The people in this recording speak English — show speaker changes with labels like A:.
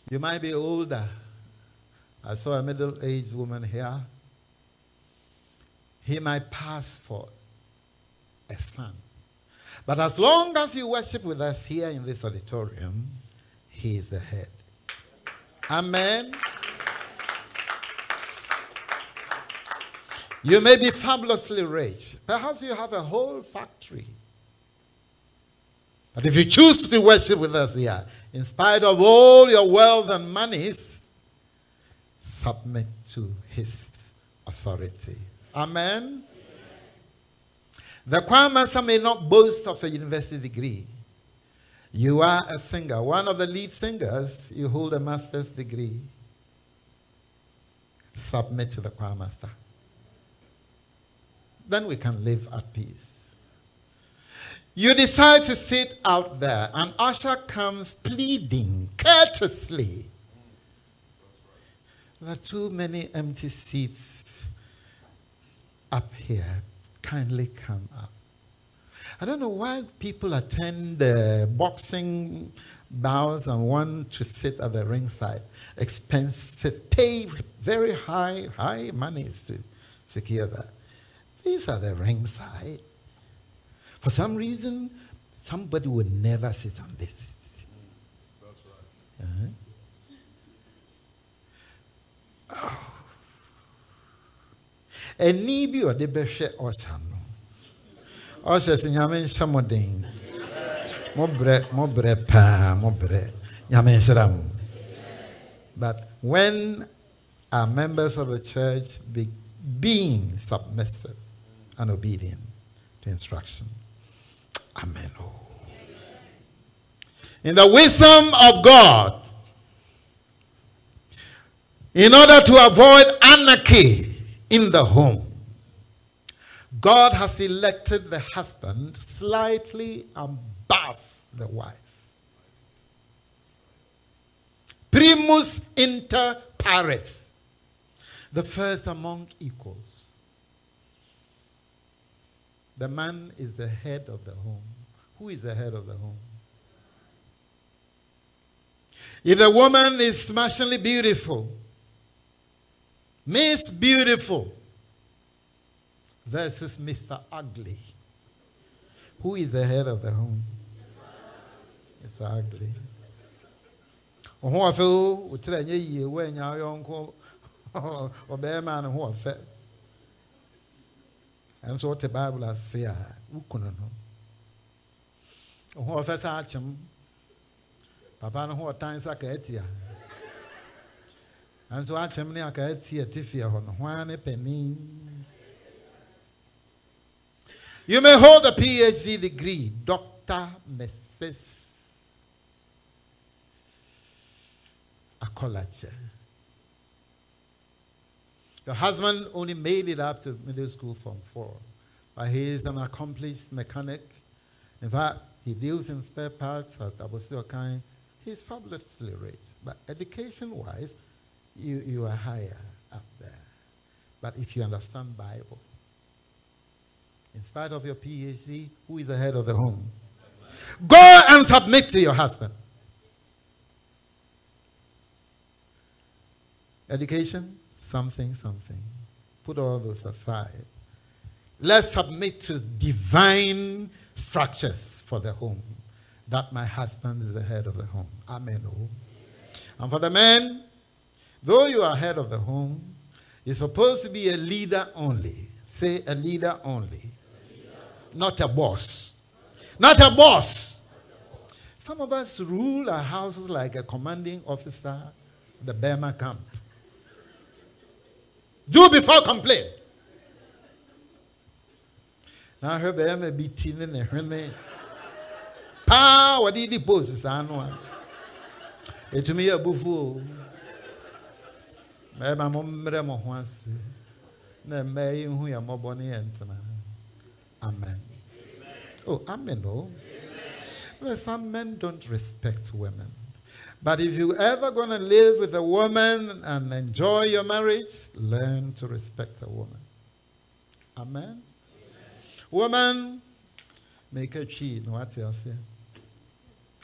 A: You might be older. I saw a middle-aged woman here. He might pass for a son. But as long as you worship with us here in this auditorium, he is the head. Amen. You may be fabulously rich. Perhaps you have a whole factory. But if you choose to worship with us here, in spite of all your wealth and monies, submit to his authority. Amen. The choir master may not boast of a university degree. You are a singer. One of the lead singers, you hold a master's degree. Submit to the choir master. Then we can live at peace. You decide to sit out there. An usher comes pleading courteously. There are too many empty seats up here. Kindly come up. I don't know why people attend boxing bouts and want to sit at the ringside. Expensive, pay very high monies to secure that. These are the ringside. For some reason, somebody would never sit on this.
B: That's right.
A: Oh. Eni bi ode behwe osam no. Ose sinyame nsamodin. Mobre pa, mobre. Nyame nsiram. But when our members of the church being submissive and obedient to instruction. Amen. Oh. In the wisdom of God, in order to avoid anarchy in the home, God has elected the husband slightly above the wife. Primus inter pares, the first among equals. The man is the head of the home. Who is the head of the home? If the woman is smashingly beautiful, Miss Beautiful versus Mr. Ugly, who is the head of the home? It's ugly. And so what the Bible has said, who couldn't know? Who first asked him, Papa, who times I get here. And so I tell me I can't see a tiffy on one penny. You may hold a PhD degree, Dr. Mrs. Akolache. Your husband only made it up to middle school from 4. But he is an accomplished mechanic. In fact, he deals in spare parts at Abosiokai. He's fabulously rich. But education-wise, you are higher up there. But if you understand Bible, in spite of your PhD, who is the head of the home? Go and submit to your husband. Education? Something. Put all those aside. Let's submit to divine structures for the home. That my husband is the head of the home. Amen. Oh. And for the men, though you are head of the home, you're supposed to be a leader only. Say a leader only. Not a boss. Not a boss. Some of us rule our houses like a commanding officer, the Burma camp. Do before complain. Now her Burma be teething and her pa what did he pose anwa. It me a buffo. Burma momre mo once. Na may who ya moboni entana. Amen. Oh, amen. Oh. Well, some men don't respect women. But if you're ever going to live with a woman and enjoy your marriage, learn to respect a woman. Amen. Woman, make a cheat. What's else here?